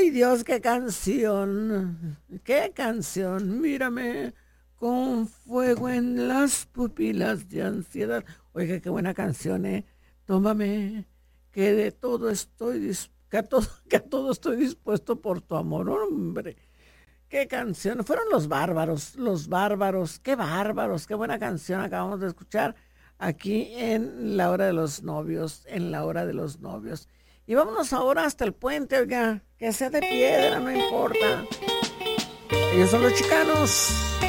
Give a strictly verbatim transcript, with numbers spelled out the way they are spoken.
Ay, Dios, qué canción, qué canción. Mírame con fuego en las pupilas de ansiedad. Oiga, qué buena canción, ¿eh? Tómame, que de todo estoy dis- que a todo, que a todo estoy dispuesto por tu amor, hombre. Qué canción. Fueron los bárbaros, los bárbaros, qué bárbaros, qué buena canción acabamos de escuchar aquí en La Hora de los Novios, en La Hora de los Novios. Y vámonos ahora hasta el puente, oiga, que sea de piedra, no importa. Ellos son los chicanos.